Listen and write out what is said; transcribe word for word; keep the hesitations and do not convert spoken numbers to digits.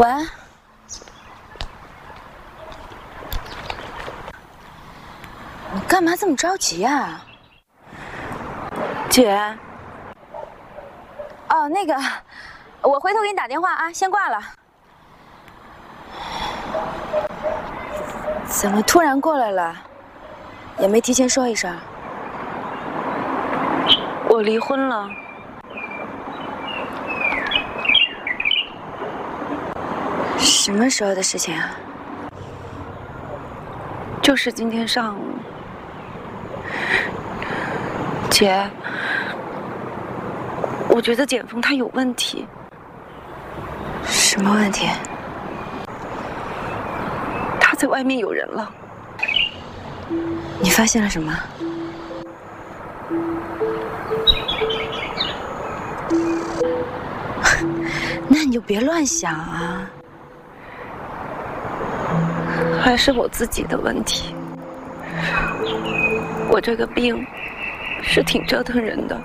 喂，你干嘛这么着急呀？姐。哦，那个，我回头给你打电话啊，先挂了。怎么突然过来了？也没提前说一声。我离婚了。什么时候的事情啊？就是今天上午。姐，我觉得简峰他有问题。什么问题？他在外面有人了。你发现了什么？那你就别乱想啊。还是我自己的问题。我这个病是挺折腾人的。